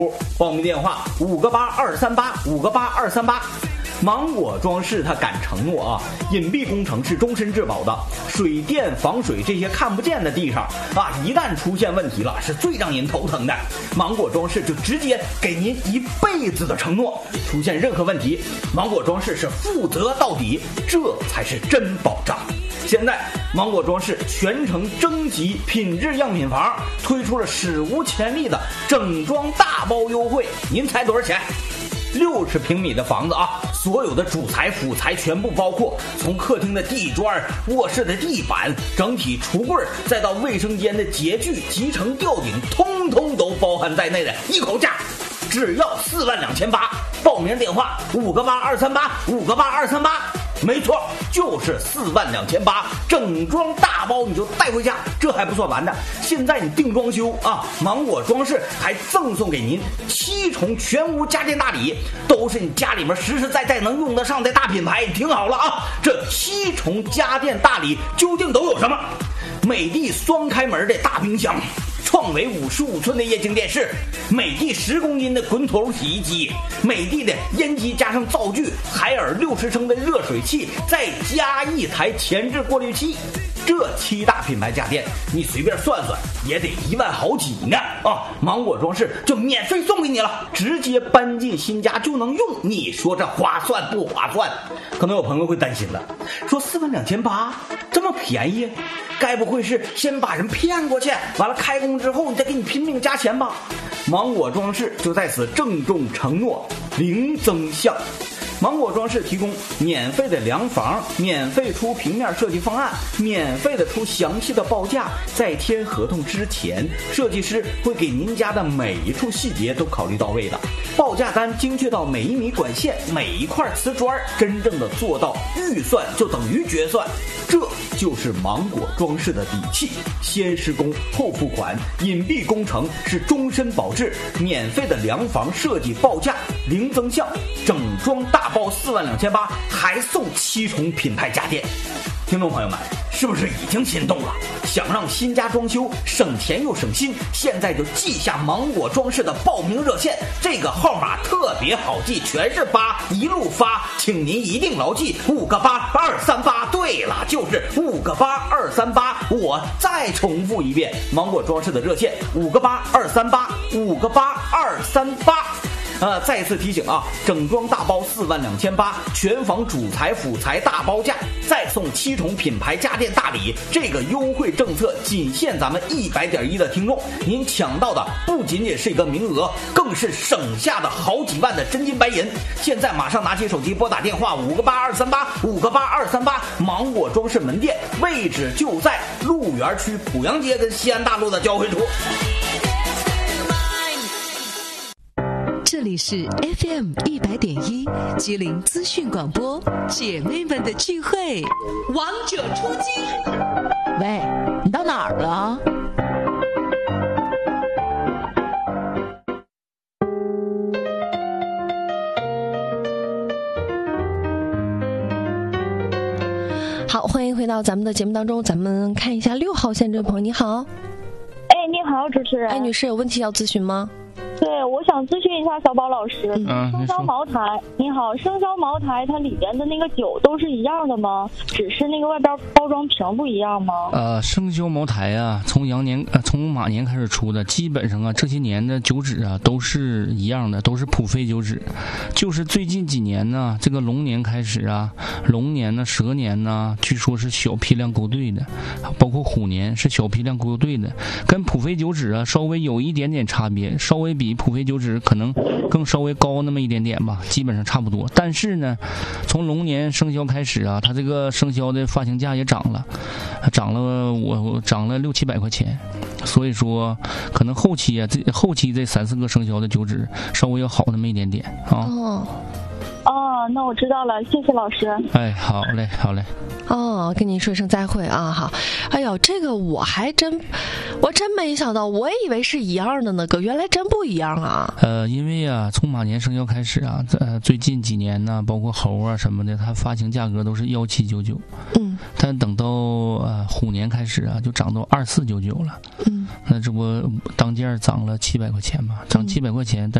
报名电话58238，58238。芒果装饰他敢承诺啊，隐蔽工程是终身质保的，水电防水这些看不见的地方啊，一旦出现问题了，是最让人头疼的。芒果装饰就直接给您一辈子的承诺，出现任何问题，芒果装饰是负责到底，这才是真保障。现在芒果装饰全程征集品质样品房，推出了史无前例的整装大包优惠，您猜多少钱？60平米的房子啊，所有的主材辅材全部包括，从客厅的地砖、卧室的地板、整体橱柜，再到卫生间的洁具、集成吊顶，通通都包含在内的一口价，只要42800。报名电话58238，58238。没错，就是42800，整装大包你就带回家。这还不算完的，现在你订装修啊，芒果装饰还赠送给您7重全屋家电大礼，都是你家里面实实在在能用得上的大品牌。听好了啊，这7重家电大礼究竟都有什么？美的双开门的大冰箱，创维55寸的液晶电视，美的10公斤的滚筒洗衣机，美的的烟机加上灶具，海尔60升的热水器，再加1台前置过滤器。这7大品牌家电，你随便算算也得1万好几呢啊！芒果装饰就免费送给你了，直接搬进新家就能用，你说这划算不划算？可能有朋友会担心了，说42800这么便宜，该不会是先把人骗过去，完了开工之后你再给你拼命加钱吧？芒果装饰就在此郑重承诺，零增项。芒果装饰提供免费的量房，免费出平面设计方案，免费的出详细的报价。在签合同之前，设计师会给您家的每一处细节都考虑到位的，报价单精确到每1米管线、每一块瓷砖，真正的做到预算就等于决算。这就是芒果装饰的底气，先施工后付款，隐蔽工程是终身保质，免费的量房设计报价零增项，整装大包42800，还送7重品牌家电。听众朋友们，是不是已经心动了？想让新家装修省钱又省心，现在就记下芒果装饰的报名热线，这个号码特别好记，全是8，一路发，请您一定牢记58238。对了，就是58238。我再重复一遍，芒果装饰的热线58238，58238。再一次提醒啊，整装大包42800，全房主材辅材大包价，再送7重品牌家电大礼。这个优惠政策仅限咱们100.1的听众，您抢到的不仅仅是一个名额，更是省下的好几万的真金白银。现在马上拿起手机拨打电话58238，58238，芒果装饰门店位置就在鹿园区濮阳街跟西安大路的交汇处。 这里是 FM 100.1吉林资讯广播，姐妹们的聚会，王者出击。 喂，你到哪儿了？ 好，欢迎回到咱们的节目当中，咱们看一下6号线这位朋友，你好。 哎，你好，主持人。 哎，女士有问题要咨询吗？ 对，我想咨询一下小宝老师，生肖茅台，你好，生肖茅台它里边的那个酒都是一样的吗？只是那个外边包装瓶不一样吗？ 生肖茅台啊，从马年开始出的，基本上啊这些年的酒脂啊都是一样的，都是普飞酒脂。就是最近几年呢，这个龙年开始啊，龙年呢、蛇年呢，据说是小批量勾兑的，包括虎年是小批量勾兑的，跟普飞酒脂啊稍微有一点点差别，稍微比普飞酒脂可能更稍微高那么一点点吧，基本上差不多。但是呢，从龙年生肖开始啊，它这个生肖的发行价也涨了，我涨了600-700块钱，所以说可能后期这3-4个生肖的酒脂稍微要好那么一点点啊。 哦，那我知道了，谢谢老师。 哎，好嘞。 哦，跟您说声再会啊！好，哎呦，这个我真没想到，我以为是一样的呢，哥，原来真不一样啊。 因为啊，从马年生肖开始啊，最近几年呢，包括猴啊什么的，它发行价格都是1799。但等到虎年开始啊，就涨到2499了。那这不当件涨了700块钱嘛，涨700块钱，但